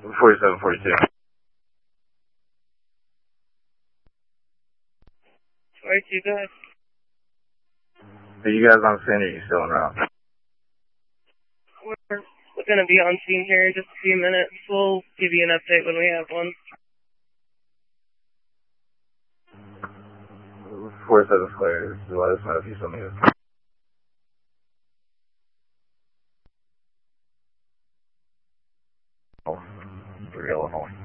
4742. Alright, you guys. Are you guys on scene or are you still en route? We're going to be on scene here in just a few minutes. We'll give you an update when we have one. 47 clear. Just let us know if you still need us. Oh, for Illinois.